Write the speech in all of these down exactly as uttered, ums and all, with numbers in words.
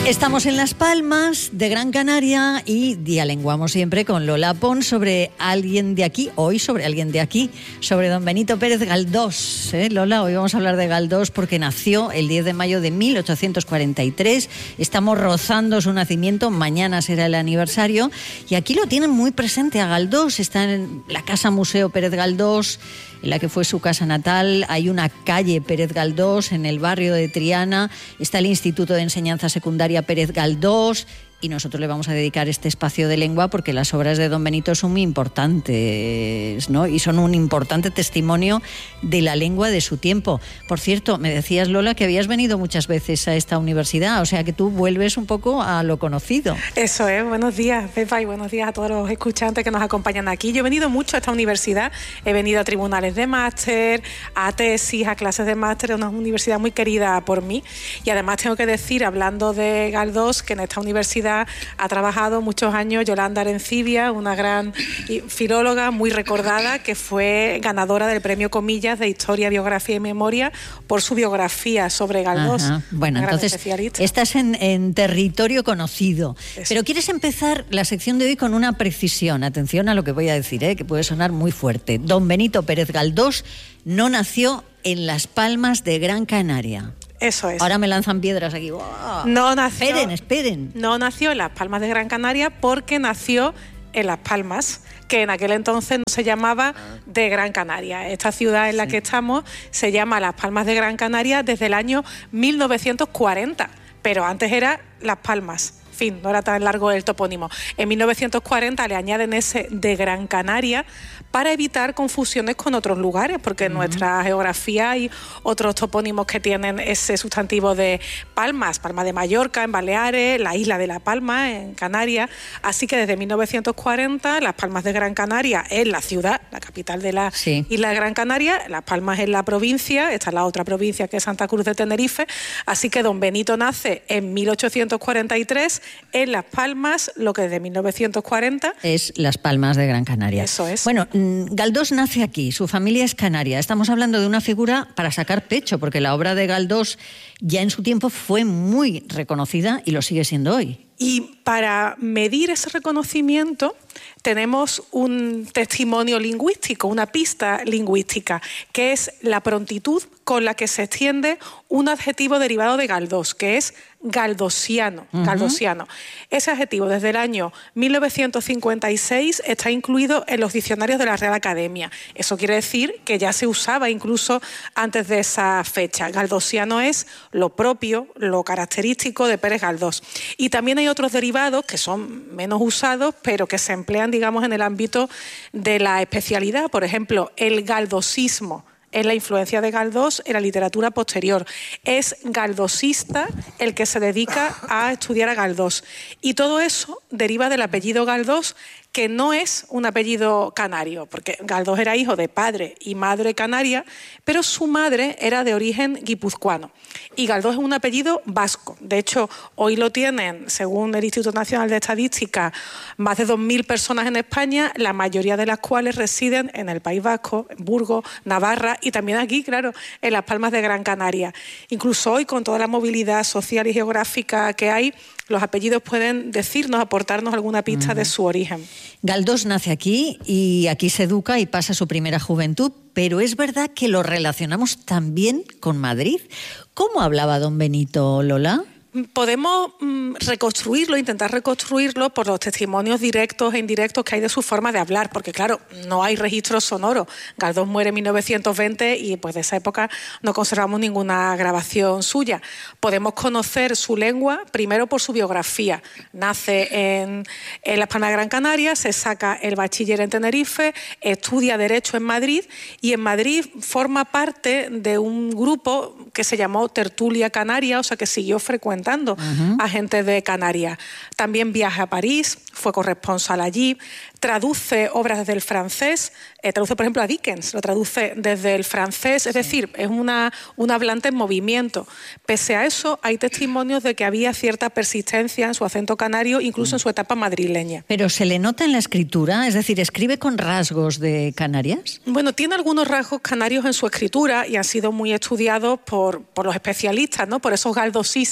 Estamos en Las Palmas de Gran Canaria y dialoguamos siempre con Lola Pons sobre alguien de aquí, hoy sobre alguien de aquí, sobre don Benito Pérez Galdós. ¿Eh, Lola? Hoy vamos a hablar de Galdós porque nació el diez de mayo de mil ochocientos cuarenta y tres. Estamos rozando su nacimiento, mañana será el aniversario y aquí lo tienen muy presente a Galdós. Está en la Casa Museo Pérez Galdós, en la que fue su casa natal. Hay una calle Pérez Galdós en el barrio de Triana. Está el Instituto de Enseñanza Secundaria Pérez Galdós. Y nosotros le vamos a dedicar este espacio de lengua porque las obras de don Benito son muy importantes, ¿no? Y son un importante testimonio de la lengua de su tiempo. Por cierto, me decías, Lola, que habías venido muchas veces a esta universidad, o sea que tú vuelves un poco a lo conocido. Eso es. Buenos días, Pepa, y buenos días a todos los escuchantes que nos acompañan aquí. Yo he venido mucho a esta universidad, he venido a tribunales de máster, a tesis, a clases de máster. Es una universidad muy querida por mí y además tengo que decir, hablando de Galdós, que en esta universidad ha trabajado muchos años Yolanda Arencibia, una gran filóloga muy recordada que fue ganadora del premio Comillas de Historia, Biografía y Memoria por su biografía sobre Galdós. Ajá. Bueno, entonces estás en, en territorio conocido. Eso. Pero quieres empezar la sección de hoy con una precisión. Atención a lo que voy a decir, ¿eh? Que puede sonar muy fuerte. Don Benito Pérez Galdós no nació en Las Palmas de Gran Canaria. Eso es. Ahora me lanzan piedras aquí. ¡Wow! No nació, esperen, esperen. No nació en Las Palmas de Gran Canaria porque nació en Las Palmas, que en aquel entonces no se llamaba de Gran Canaria. Esta ciudad en la sí. que estamos se llama Las Palmas de Gran Canaria desde el año mil novecientos cuarenta, pero antes era Las Palmas. En fin, no era tan largo el topónimo. En mil novecientos cuarenta le añaden ese de Gran Canaria para evitar confusiones con otros lugares, porque en uh-huh. nuestra geografía hay otros topónimos que tienen ese sustantivo de Palmas, Palma de Mallorca en Baleares, la isla de La Palma en Canarias. Así que desde mil novecientos cuarenta Las Palmas de Gran Canaria es la ciudad, la capital de la sí. isla de Gran Canaria. Las Palmas es la provincia, esta es la otra provincia que es Santa Cruz de Tenerife. Así que don Benito nace en mil ochocientos cuarenta y tres en Las Palmas, lo que desde mil novecientos cuarenta es Las Palmas de Gran Canaria. Eso es. Bueno, Galdós nace aquí, su familia es canaria. Estamos hablando de una figura para sacar pecho, porque la obra de Galdós ya en su tiempo fue muy reconocida y lo sigue siendo hoy. Y para medir ese reconocimiento tenemos un testimonio lingüístico, una pista lingüística, que es la prontitud con la que se extiende un adjetivo derivado de Galdós, que es galdosiano. Uh-huh. Galdosiano. Ese adjetivo desde el año mil novecientos cincuenta y seis está incluido en los diccionarios de la Real Academia. Eso quiere decir que ya se usaba incluso antes de esa fecha. Galdosiano es lo propio, lo característico de Pérez Galdós. Y también hay otros derivados que son menos usados, pero que se emplean, digamos, en el ámbito de la especialidad. Por ejemplo, el galdosismo es la influencia de Galdós en la literatura posterior. Es galdosista el que se dedica a estudiar a Galdós. Y todo eso deriva del apellido Galdós, que no es un apellido canario, porque Galdós era hijo de padre y madre canaria, pero su madre era de origen guipuzcoano. Y Galdós es un apellido vasco. De hecho, hoy lo tienen, según el Instituto Nacional de Estadística, más de dos mil personas en España, la mayoría de las cuales residen en el País Vasco, en Burgos, Navarra y también aquí, claro, en Las Palmas de Gran Canaria. Incluso hoy, con toda la movilidad social y geográfica que hay, los apellidos pueden decirnos, aportarnos alguna pista uh-huh. de su origen. Galdós nace aquí y aquí se educa y pasa su primera juventud, pero es verdad que lo relacionamos también con Madrid. ¿Cómo hablaba don Benito, Lola? Podemos mm, reconstruirlo, intentar reconstruirlo por los testimonios directos e indirectos que hay de su forma de hablar, porque claro, no hay registro sonoro. Galdós muere en mil novecientos veinte y pues de esa época no conservamos ninguna grabación suya. Podemos conocer su lengua primero por su biografía. Nace en, en Las Palmas de Gran Canaria, se saca el bachiller en Tenerife, estudia Derecho en Madrid y en Madrid forma parte de un grupo que se llamó Tertulia Canaria, o sea que siguió frecuentando Uh-huh. a gente de Canarias. También viaja a París, fue corresponsal allí, traduce obras desde el francés, eh, traduce por ejemplo a Dickens, lo traduce desde el francés, sí. Es decir, es una, una hablante en movimiento. Pese a eso, hay testimonios de que había cierta persistencia en su acento canario, incluso uh-huh. en su etapa madrileña. ¿Pero se le nota en la escritura? Es decir, ¿escribe con rasgos de Canarias? Bueno, tiene algunos rasgos canarios en su escritura y han sido muy estudiados por, por los especialistas, ¿no? Por esos galdosistas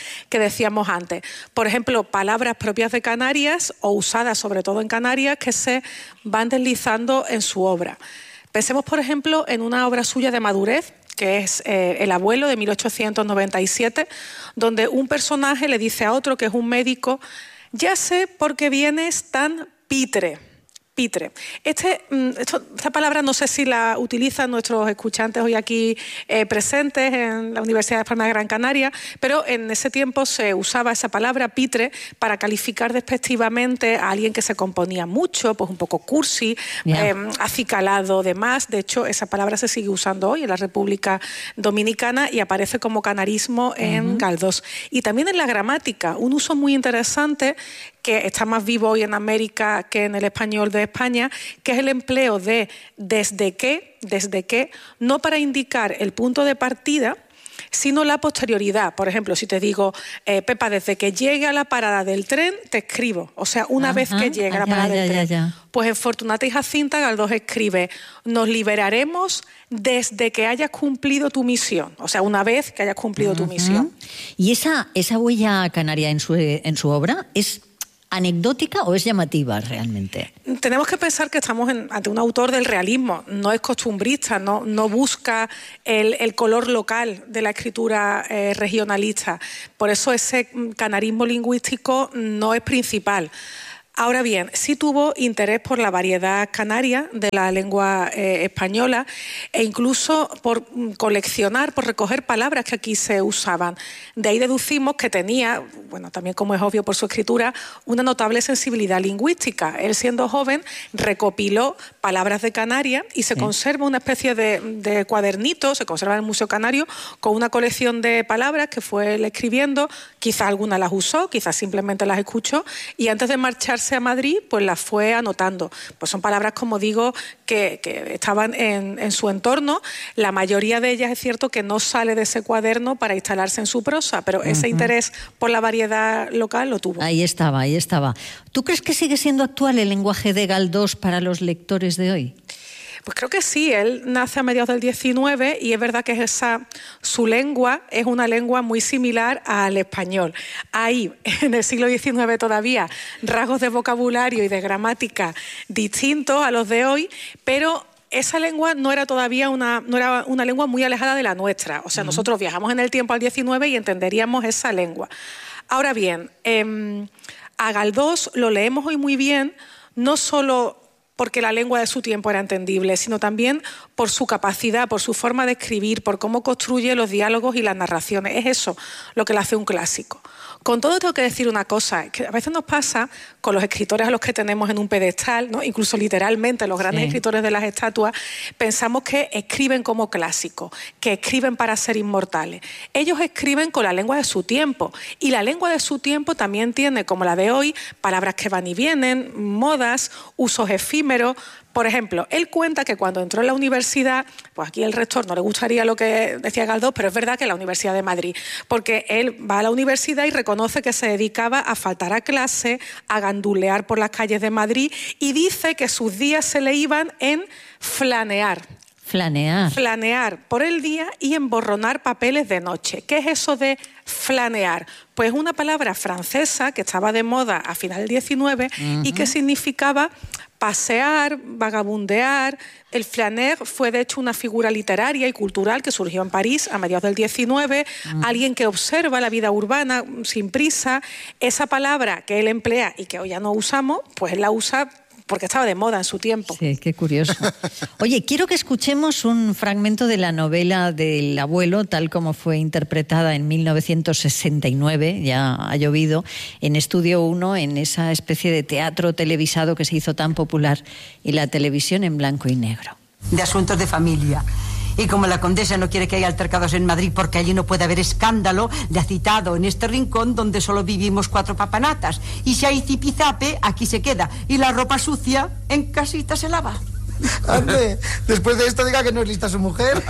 que decíamos antes. Por ejemplo, palabras propias de Canarias o usadas sobre todo en Canarias que se van deslizando en su obra. Pensemos, por ejemplo, en una obra suya de madurez, que es eh, El abuelo, de mil ochocientos noventa y siete, donde un personaje le dice a otro, que es un médico: ya sé por qué vienes tan pitre. Pitre. Este, esto, esta palabra no sé si la utilizan nuestros escuchantes hoy aquí eh, presentes en la Universidad de Palma de Gran Canaria, pero en ese tiempo se usaba esa palabra pitre para calificar despectivamente a alguien que se componía mucho, pues un poco cursi, yeah. eh, acicalado, demás. De hecho, esa palabra se sigue usando hoy en la República Dominicana y aparece como canarismo en uh-huh. Galdós. Y también en la gramática, un uso muy interesante que está más vivo hoy en América que en el español de España, que es el empleo de desde que, desde que, no para indicar el punto de partida, sino la posterioridad. Por ejemplo, si te digo, eh, Pepa, desde que llegue a la parada del tren, te escribo. O sea, una Ajá, vez que llegue a la parada ya, del ya, tren. Ya, ya. Pues en Fortunata y Jacinta, Galdós escribe: nos liberaremos desde que hayas cumplido tu misión. O sea, una vez que hayas cumplido uh-huh. tu misión. ¿Y esa, esa huella canaria en su, en su obra es anecdótica o es llamativa realmente? Tenemos que pensar que estamos en, ante un autor del realismo, no es costumbrista, no, no busca el, el color local de la escritura eh, regionalista. Por eso ese canarismo lingüístico no es principal. Ahora bien, sí tuvo interés por la variedad canaria de la lengua eh, española e incluso por coleccionar, por recoger palabras que aquí se usaban. De ahí deducimos que tenía, bueno, también como es obvio por su escritura, una notable sensibilidad lingüística. Él, siendo joven, recopiló palabras de Canarias y se sí. conserva una especie de, de cuadernito, se conserva en el Museo Canario, con una colección de palabras que fue él escribiendo. Quizás algunas las usó, quizás simplemente las escuchó, y antes de marcharse a Madrid, pues las fue anotando. Pues son palabras, como digo, que, que estaban en, en su entorno. La mayoría de ellas es cierto que no sale de ese cuaderno para instalarse en su prosa, pero uh-huh. ese interés por la variedad local lo tuvo. Ahí estaba, ahí estaba. ¿Tú crees que sigue siendo actual el lenguaje de Galdós para los lectores de hoy? Pues creo que sí, él nace a mediados del diecinueve y es verdad que esa, su lengua es una lengua muy similar al español. Hay en el siglo diecinueve todavía rasgos de vocabulario y de gramática distintos a los de hoy, pero esa lengua no era todavía una, no era una lengua muy alejada de la nuestra. O sea, uh-huh. nosotros viajamos en el tiempo al diecinueve y entenderíamos esa lengua. Ahora bien, eh, a Galdós lo leemos hoy muy bien, no solo porque la lengua de su tiempo era entendible, sino también por su capacidad, por su forma de escribir, por cómo construye los diálogos y las narraciones. Es eso lo que le hace un clásico. Con todo tengo que decir una cosa, que a veces nos pasa con los escritores a los que tenemos en un pedestal, ¿no? Incluso literalmente los grandes sí. escritores de las estatuas, pensamos que escriben como clásicos, que escriben para ser inmortales. Ellos escriben con la lengua de su tiempo, y la lengua de su tiempo también tiene, como la de hoy, palabras que van y vienen, modas, usos efímeros. Por ejemplo, él cuenta que cuando entró en la universidad, pues aquí el rector no le gustaría lo que decía Galdós, pero es verdad que en la Universidad de Madrid, porque él va a la universidad y reconoce que se dedicaba a faltar a clase, a gandulear por las calles de Madrid, y dice que sus días se le iban en flanear. Flanear. Flanear por el día y emborronar papeles de noche. ¿Qué es eso de flanear? Pues una palabra francesa que estaba de moda a final del diecinueve uh-huh. y que significaba pasear, vagabundear. El flaner fue de hecho una figura literaria y cultural que surgió en París a mediados del diecinueve, uh-huh. alguien que observa la vida urbana sin prisa. Esa palabra que él emplea y que hoy ya no usamos, pues él la usa porque estaba de moda en su tiempo. Sí, qué curioso. Oye, quiero que escuchemos un fragmento de la novela del abuelo, tal como fue interpretada en mil novecientos sesenta y nueve, ya ha llovido, en Estudio uno, en esa especie de teatro televisado que se hizo tan popular en la televisión en blanco y negro. De asuntos de familia. Y como la condesa no quiere que haya altercados en Madrid porque allí no puede haber escándalo, le ha citado en este rincón donde solo vivimos cuatro papanatas. Y si hay zipizape, aquí se queda. Y la ropa sucia, en casita se lava. Ande, después de esto diga que no es lista su mujer.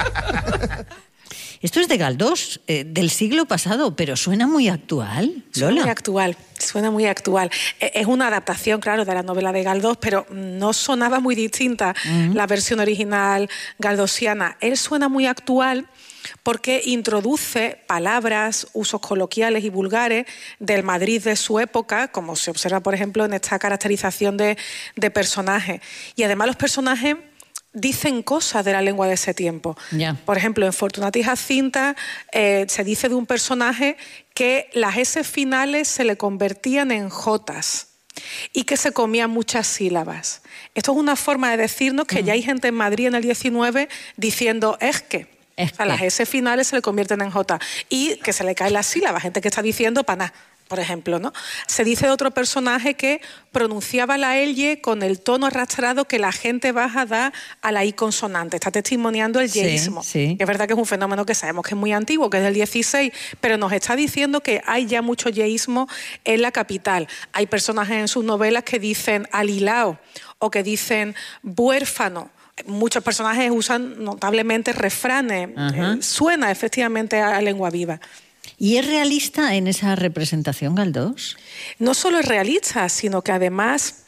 Esto es de Galdós, eh, del siglo pasado, pero suena muy actual, Lola. Suena muy actual, suena muy actual. Es una adaptación, claro, de la novela de Galdós, pero no sonaba muy distinta uh-huh. la versión original galdosiana. Él suena muy actual porque introduce palabras, usos coloquiales y vulgares del Madrid de su época, como se observa, por ejemplo, en esta caracterización de, de personajes. Y además los personajes dicen cosas de la lengua de ese tiempo. Yeah. Por ejemplo, en Fortunata y Jacinta eh, se dice de un personaje que las S finales se le convertían en Jotas y que se comían muchas sílabas. Esto es una forma de decirnos que mm. ya hay gente en Madrid en el diecinueve diciendo es que. Es o sea, que. las S finales se le convierten en J y que se le caen las sílabas. Gente que está diciendo paná, por ejemplo, ¿no? Se dice de otro personaje que pronunciaba la L con el tono arrastrado que la gente baja da a la I consonante. Está testimoniando el yeísmo. Sí, sí. Es verdad que es un fenómeno que sabemos que es muy antiguo, que es del dieciséis, pero nos está diciendo que hay ya mucho yeísmo en la capital. Hay personajes en sus novelas que dicen alilao o que dicen huérfano. Muchos personajes usan notablemente refranes. Eh, suena efectivamente a lengua viva. ¿Y es realista en esa representación, Galdós? No solo es realista, sino que además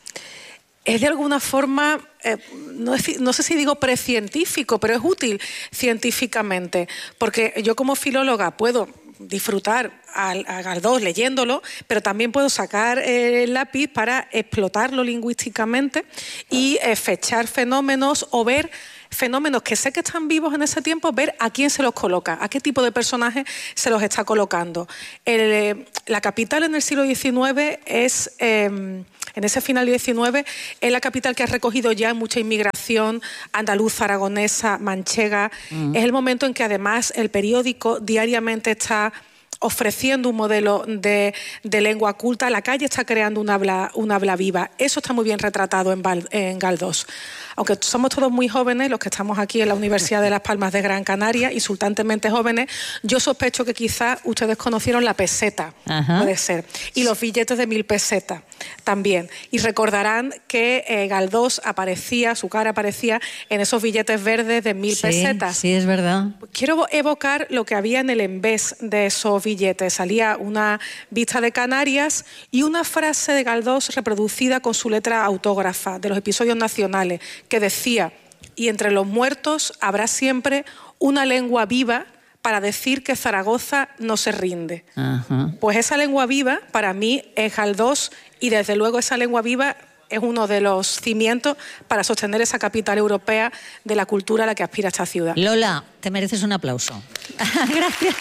es de alguna forma, eh, no, es, no sé si digo precientífico, pero es útil científicamente, porque yo como filóloga puedo disfrutar a, a Galdós leyéndolo, pero también puedo sacar eh, el lápiz para explotarlo lingüísticamente y eh, fechar fenómenos o ver fenómenos que sé que están vivos en ese tiempo, ver a quién se los coloca, a qué tipo de personajes se los está colocando. El, eh, la capital en el siglo diecinueve es, eh, en ese final diecinueve, es la capital que ha recogido ya mucha inmigración andaluza, aragonesa, manchega. Mm. Es el momento en que además el periódico diariamente está ofreciendo un modelo de, de lengua culta. La calle está creando un habla, un habla viva. Eso está muy bien retratado en, Val, en Galdós. Aunque somos todos muy jóvenes, los que estamos aquí en la Universidad de Las Palmas de Gran Canaria, insultantemente jóvenes, yo sospecho que quizás ustedes conocieron la peseta, Ajá. puede ser, y los billetes de mil pesetas también. Y recordarán que eh, Galdós aparecía, su cara aparecía en esos billetes verdes de mil sí, pesetas. Sí, es verdad. Quiero evocar lo que había en el envés de esos billetes. Salía una vista de Canarias y una frase de Galdós reproducida con su letra autógrafa de los episodios nacionales, que decía: y entre los muertos habrá siempre una lengua viva para decir que Zaragoza no se rinde. Ajá. Pues esa lengua viva para mí es Galdós, y desde luego esa lengua viva es uno de los cimientos para sostener esa capital europea de la cultura a la que aspira esta ciudad. Lola, te mereces un aplauso. Gracias.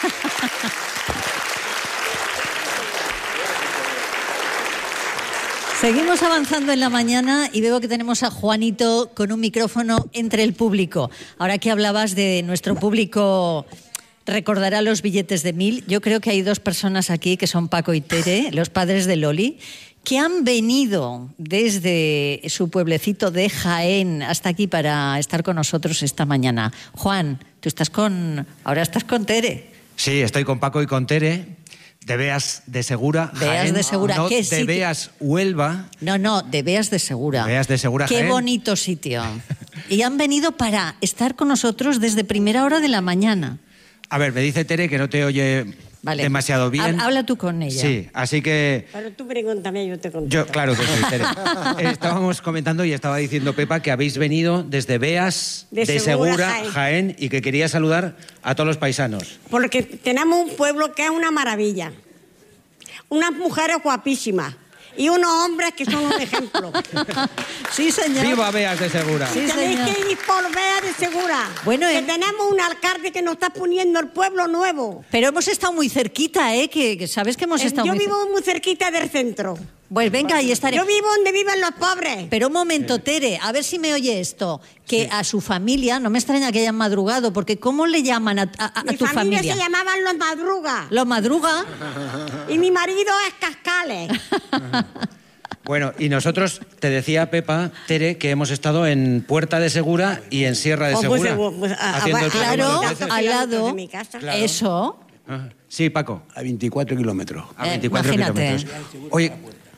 Seguimos avanzando en la mañana y veo que tenemos a Juanito con un micrófono entre el público. Ahora que hablabas de nuestro público, recordará los billetes de mil. Yo creo que hay dos personas aquí que son Paco y Tere, los padres de Loli, que han venido desde su pueblecito de Jaén hasta aquí para estar con nosotros esta mañana. Juan, tú estás con... ahora estás con Tere. Sí, estoy con Paco y con Tere. De Beas de Segura, Beas Jaén, de Segura, no ¿qué de sitio? Beas Huelva. No, no, de Beas de Segura. Beas de Segura, Qué Jaén. bonito sitio. Y han venido para estar con nosotros desde primera hora de la mañana. A ver, me dice Tere que no te oye vale. demasiado bien. Habla tú con ella. Sí, así que... Pero tú pregúntame, yo te contesto. Yo, claro que sí, Tere. Estábamos comentando y estaba diciendo Pepa que habéis venido desde Beas de, de Segura, Segura Jaén. Jaén, y que quería saludar a todos los paisanos. Porque tenemos un pueblo que es una maravilla. Unas mujeres guapísimas. Y unos hombres que son un ejemplo. Sí, señor. ¡Viva Beas de Segura! Sí, Tenéis señor. que ir por Beas de Segura. Bueno, que eh... tenemos un alcalde que nos está poniendo el pueblo nuevo. Pero hemos estado muy cerquita, ¿eh? Que, que sabes que hemos eh, estado Yo muy vivo muy cerquita del centro. Pues venga, ahí estaré. Yo vivo donde viven los pobres. Pero un momento, Tere, a ver si me oye esto. Que sí. A su familia, no me extraña que hayan madrugado, porque ¿cómo le llaman a, a, a mi tu familia? Mi familia se llamaban los Madruga. ¿Los Madruga? Y mi marido es Cascales. Bueno, y nosotros, te decía Pepa, Tere, que hemos estado en Puerta de Segura y en Sierra de oh, pues, Segura. Pues, a, haciendo a, el claro, al lado. De mi casa. Claro. Eso. Sí, Paco. A veinticuatro kilómetros. A veinticuatro eh, kilómetros. Oye,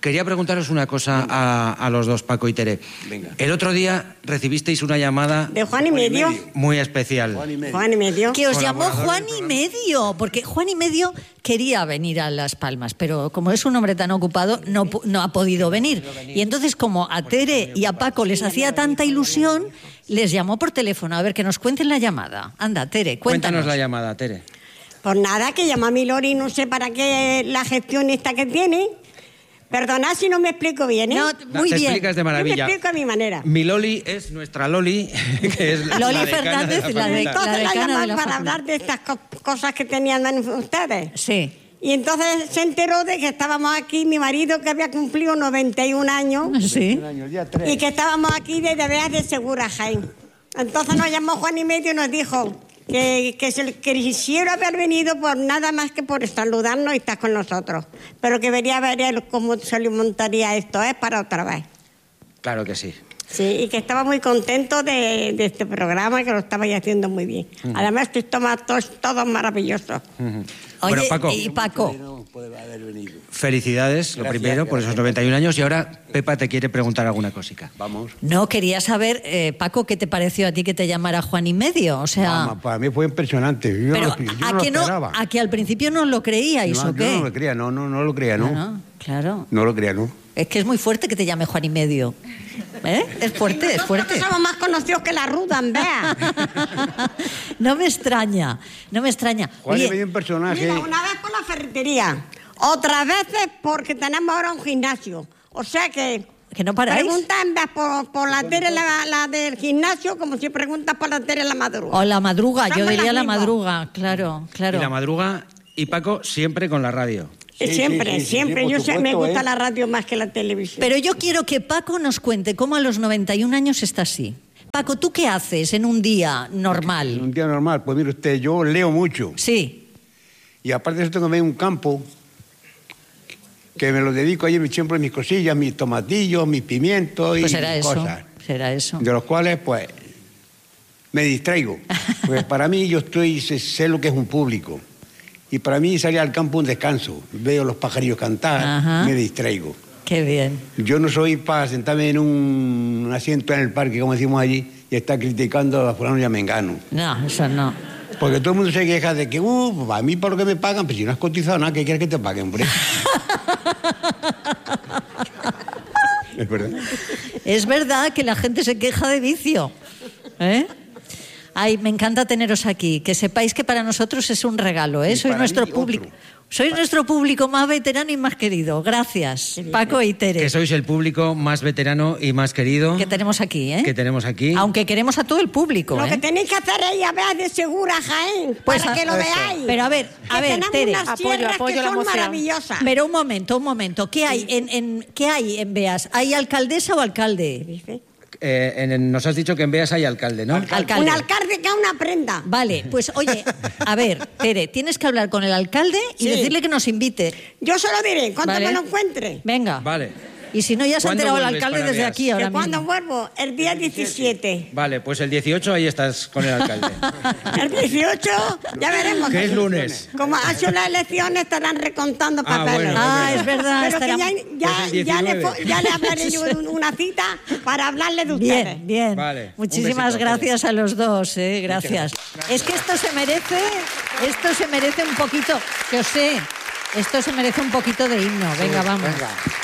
quería preguntaros una cosa a, a los dos, Paco y Tere. Venga. El otro día recibisteis una llamada De Juan y medio. muy especial. Juan y medio. Juan y medio. Que os llamó Colaborador Juan del y medio, porque Juan y medio quería venir a Las Palmas, pero como es un hombre tan ocupado, no, pu- no ha podido venir. Y entonces, como a Tere y a Paco les hacía tanta ilusión, les llamó por teléfono. A ver, que nos cuenten la llamada. Anda, Tere, cuéntanos. Cuéntanos la llamada, Tere. Pues nada, que llama a mi Lori, no sé para qué la gestión esta que tiene. Perdonad si no me explico bien, ¿eh? No, muy Te bien. explicas de Yo me maravilla. explico a mi manera. Mi Loli es nuestra Loli, que es la, Loli la decana Fernández, de la de- facultad. Entonces la, decana de llaman la para facultad. hablar de estas co- cosas que tenían ustedes. Sí. Y entonces se enteró de que estábamos aquí, mi marido que había cumplido noventa y un años, Sí. Un año, el día tres. y que estábamos aquí desde Beas de Segura, Jaén. Entonces nos llamó Juan y medio y nos dijo que, que se que quisiera haber venido por nada más que por saludarnos y estar con nosotros. Pero que vería ver él cómo se le montaría esto, ¿eh? Para otra vez. Claro que sí. Sí, y que estaba muy contento de, de este programa, que lo estabais haciendo muy bien. Además, estáis todos, todos maravillosos. Oye, Bueno, Paco. y Paco, No puede haber venido. Felicidades, lo Gracias, primero, por gracias. esos noventa y un años. Y ahora Pepa te quiere preguntar alguna cosica. Vamos. no quería saber, eh, Paco, ¿qué te pareció a ti que te llamara Juan y medio? O sea, Vamos, para mí fue impresionante. Yo pero no, lo- yo a, no que lo no, esperaba. a que al principio no lo creíais, No, ¿o yo qué? no lo creía, no, no, no lo creía, no. Claro, claro. No lo creía, no. Es que es muy fuerte que te llame Juan y medio. ¿Eh? Es fuerte, es fuerte. Nosotros somos más conocidos que la Ruda, en Bea. No me extraña, no me extraña. Juan Oye, y medio un personaje. Mira, una vez por la ferretería, otras veces porque tenemos ahora un gimnasio. O sea que... ¿Que no paráis? Pregunta en vez por, por la Tere, la, la del gimnasio, como si preguntas por la Tere la madruga. o la madruga, yo Somos diría las la mismas. madruga, claro, claro. Y la madruga y Paco siempre con la radio. Eh, Sí, siempre, sí, sí, sí, siempre. por Yo sé, me supuesto, gusta ¿eh? la radio más que la televisión. Pero yo quiero que Paco nos cuente cómo a los noventa y un años está así. Paco, ¿tú qué haces en un día En normal? un día normal, pues mire usted, yo leo mucho. Sí, Y aparte de eso tengo también un campo que me lo dedico ahí siempre mis cosillas, mis tomatillos, mis pimientos y pues será eso, cosas. será eso. De los cuales, pues, me distraigo. Porque para mí yo estoy, sé, sé lo que es un público. Y para mí salir al campo un descanso. Veo los pajarillos cantar, Ajá. me distraigo. Qué bien. Yo no soy para sentarme en un asiento en el parque, como decimos allí, y estar criticando a fulano y a mengano. No, eso no. Porque todo el mundo se queja de que, uh, a mí por lo que me pagan, pues si no has cotizado nada, ¿qué quieres que te paguen, hombre? Es verdad. Es verdad que la gente se queja de vicio. ¿Eh? Ay, me encanta teneros aquí. Que sepáis que para nosotros es un regalo, ¿eh? Y Sois para nuestro mí público. otro. Sois nuestro público más veterano y más querido. Gracias, Paco y Tere, Que sois el público más veterano y más querido que tenemos aquí, ¿eh? que tenemos aquí. Aunque queremos a todo el público, Lo ¿eh? que tenéis que hacer es ir a Beas de Segura, Jaén, Pues para a- que lo eso. veáis. Pero a ver, a Que ver, tenemos Tere. unas Apoyo, sierras apoyo que la son moción. maravillosas. Pero un momento, un momento. ¿Qué hay en, en, ¿qué hay en Beas? ¿Hay alcaldesa o alcalde? Dice. Eh, en- en- nos has dicho que en Beas hay alcalde, ¿no? Alcalde. Un alcalde que es una prenda. Vale, pues oye, a ver, Tere, tienes que hablar con el alcalde y Sí. decirle que nos invite. Yo se lo diré, cuando Vale. me lo encuentre. Venga. Vale. Y si no, ya se ha ¿Cuándo enterado el vuelves alcalde para desde Beas? aquí ahora Que cuando mismo. vuelvo, el día diecisiete. Vale, pues el dieciocho ahí estás con el alcalde. El dieciocho, ya veremos. Que es lunes. Como ha hecho las elecciones, estarán recontando Ah, papeles. bueno, Ah, es verdad. Pero que estará- ya, ya, Pues el ya le, diecinueve. fo- ya le hablaré yo un- una cita para hablarle de ustedes. Bien, bien. Vale, un Muchísimas besito, gracias a los dos, eh, gracias. Es que esto se merece, esto se merece un poquito, que os sé, esto se merece un poquito de himno. Venga, vamos. Venga.